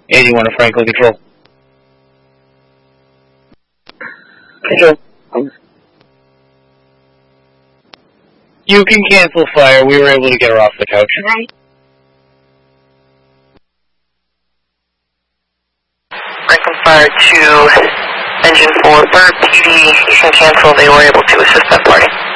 81 to Franklin Control. Control. You can cancel fire. We were able to get her off the couch. Right. Franklin Fire to Engine 4 for PD. You can cancel. They were able to assist that party.